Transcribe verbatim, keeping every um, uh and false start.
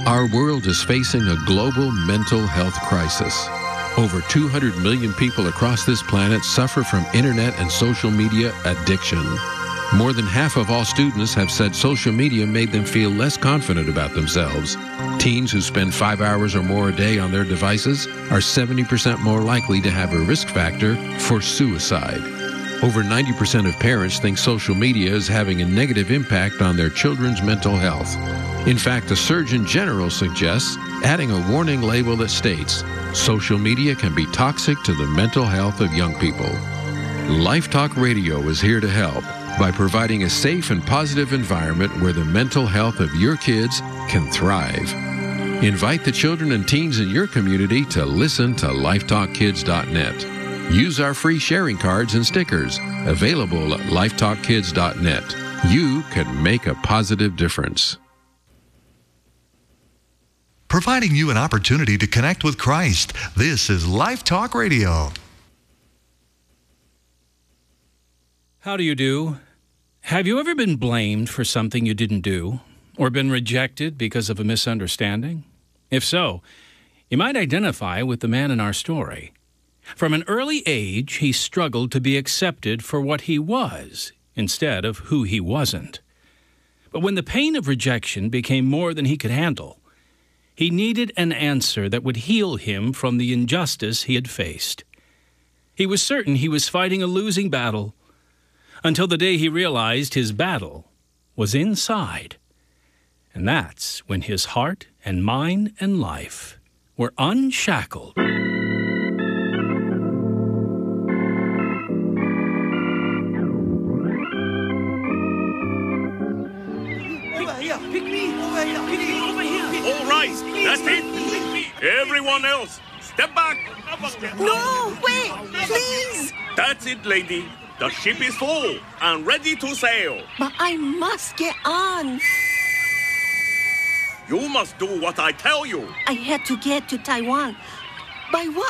Our world is facing a global mental health crisis. Over two hundred million people across this planet suffer from internet and social media addiction. More than half of all students have said social media made them feel less confident about themselves. Teens who spend five hours or more a day on their devices are seventy percent more likely to have a risk factor for suicide. Over ninety percent of parents think social media is having a negative impact on their children's mental health. In fact, the Surgeon General suggests adding a warning label that states, social media can be toxic to the mental health of young people. Life Talk Radio is here to help by providing a safe and positive environment where the mental health of your kids can thrive. Invite the children and teens in your community to listen to life talk kids dot net. Use our free sharing cards and stickers available at life talk kids dot net. You can make a positive difference. Providing you an opportunity to connect with Christ. This is Life Talk Radio. How do you do? Have you ever been blamed for something you didn't do, or been rejected because of a misunderstanding? If so, you might identify with the man in our story. From an early age, he struggled to be accepted for what he was, instead of who he wasn't. But when the pain of rejection became more than he could handle, he needed an answer that would heal him from the injustice he had faced. He was certain he was fighting a losing battle, until the day he realized his battle was inside. And that's when his heart and mind and life were unshackled. All right, that's it. Everyone else, step back. No, wait, please. That's it, lady. The ship is full and ready to sail. But I must get on. You must do what I tell you. I had to get to Taiwan. By what